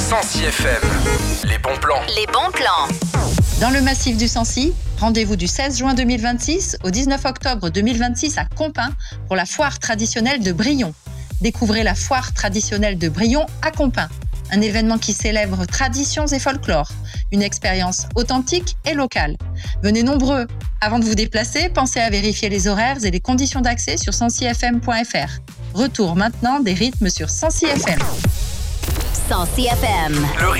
Sancy FM. Les bons plans. Les bons plans. Dans le massif du Sancy, rendez-vous du 16 juin 2026 au 19 octobre 2026 à Compiins pour la foire traditionnelle de Brion. Découvrez la foire traditionnelle de Brion à Compiins. Un événement qui célèbre traditions et folklore. Une expérience authentique et locale. Venez nombreux. Avant de vous déplacer, pensez à vérifier les horaires et les conditions d'accès sur sancyfm.fr. Retour maintenant des rythmes sur Sancy FM. Sancy FM.